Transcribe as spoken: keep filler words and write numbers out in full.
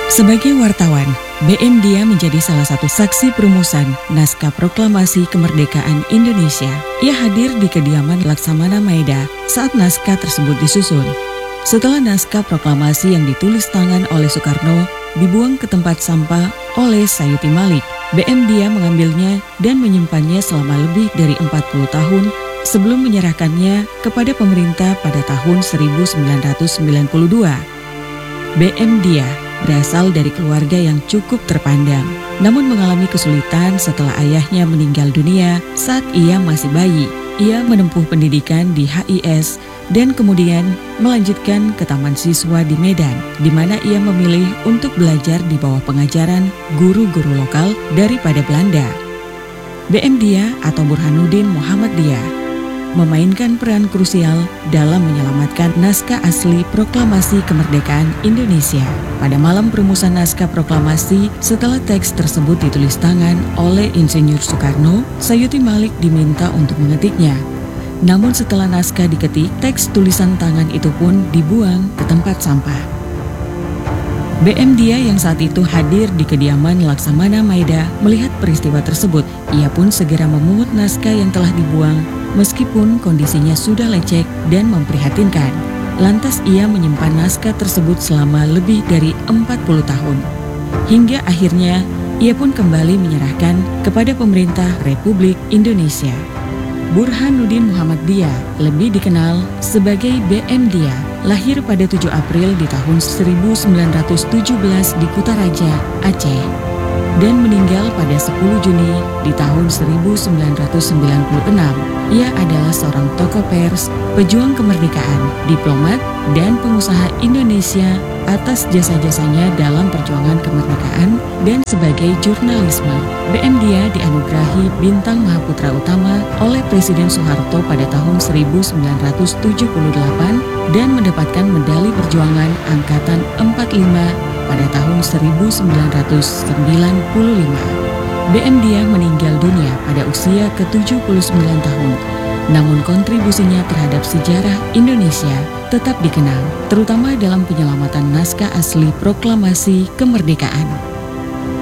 Sebagai wartawan, B M Dia menjadi salah satu saksi perumusan naskah proklamasi kemerdekaan Indonesia. Ia hadir di kediaman Laksamana Maeda saat naskah tersebut disusun. Setelah naskah proklamasi yang ditulis tangan oleh Soekarno dibuang ke tempat sampah oleh Sayuti Malik, B M Dia mengambilnya dan menyimpannya selama lebih dari empat puluh tahun sebelum menyerahkannya kepada pemerintah pada tahun seribu sembilan ratus sembilan puluh dua. B M Dia berasal dari keluarga yang cukup terpandang, namun mengalami kesulitan setelah ayahnya meninggal dunia saat ia masih bayi. Ia menempuh pendidikan di H I S dan kemudian melanjutkan ke Taman Siswa di Medan, di mana ia memilih untuk belajar di bawah pengajaran guru-guru lokal daripada Belanda. B M Dia atau Burhanuddin Muhammad Dia memainkan peran krusial dalam menyelamatkan naskah asli proklamasi kemerdekaan Indonesia. Pada malam perumusan naskah proklamasi, setelah teks tersebut ditulis tangan oleh Insinyur Soekarno, Sayuti Malik diminta untuk mengetiknya. Namun setelah naskah diketik, teks tulisan tangan itu pun dibuang ke tempat sampah. B M Dia yang saat itu hadir di kediaman Laksamana Maeda melihat peristiwa tersebut. Ia pun segera memungut naskah yang telah dibuang meskipun kondisinya sudah lecek dan memprihatinkan. Lantas ia menyimpan naskah tersebut selama lebih dari empat puluh tahun. Hingga akhirnya ia pun kembali menyerahkan kepada pemerintah Republik Indonesia. Burhanuddin Muhammad Dia, lebih dikenal sebagai B M Dia, lahir pada tujuh April di tahun seribu sembilan ratus tujuh belas di Kutaraja, Aceh, dan meninggal pada sepuluh Juni di tahun seribu sembilan ratus sembilan puluh enam. Ia adalah seorang tokoh pers, pejuang kemerdekaan, diplomat, dan pengusaha Indonesia atas jasa-jasanya dalam perjuangan kemerdekaan dan sebagai jurnalisme. B M Dia dianugerahi Bintang Mahaputra Utama oleh Presiden Soeharto pada tahun seribu sembilan ratus tujuh puluh delapan dan mendapatkan Medali Perjuangan Angkatan empat puluh lima pada tahun seribu sembilan ratus sembilan puluh lima. B M Dia meninggal dunia pada usia ke tujuh puluh sembilan tahun. Namun kontribusinya terhadap sejarah Indonesia tetap dikenal, terutama dalam penyelamatan naskah asli proklamasi kemerdekaan.